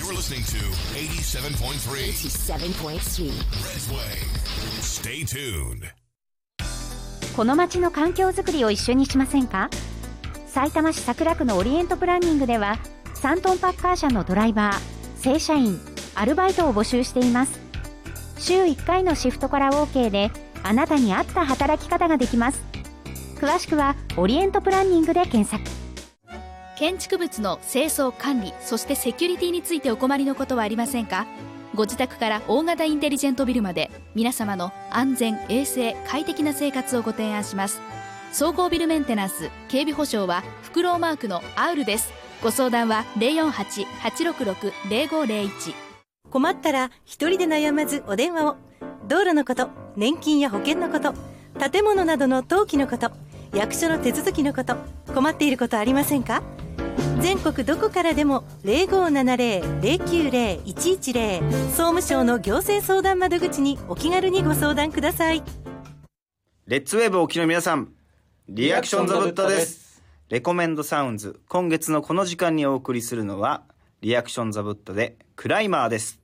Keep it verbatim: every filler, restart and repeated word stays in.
You're listening to eighty-seven point three eighty-seven point three Redway. Stay tuned. この街の環境づくりを一緒にしませんか？さいたま市桜区のオリエントプランニングではさんトンパッカー車のドライバー、正社員、アルバイトを募集しています。週いっかいのシフトから OK であなたに合った働き方ができます。詳しくはオリエントプランニングで検索。 建築物の清掃管理、そしてセキュリティについてお困りのことはありませんか？ご自宅から大型インテリジェントビルまで皆様の安全・衛生・快適な生活をご提案します。総合ビルメンテナンス警備保証はフクロウマークのアウルです。ご相談は ゼロよんはち はちろくろく ゼロごゼロいち。 困ったら一人で悩まずお電話を。道路のこと、年金や保険のこと、建物などの登記のこと、役所の手続きのこと、困っていることありませんか？全国どこからでも ゼロごーななゼロ ゼロきゅうゼロ いちいちゼロ 総務省の行政相談窓口にお気軽にご相談ください。 レッツウェーブお聞きの皆さん、リアクションザブッタです。レコメンドサウンズ、今月のこの時間にお送りするのはリアクションザブッタでクライマーです。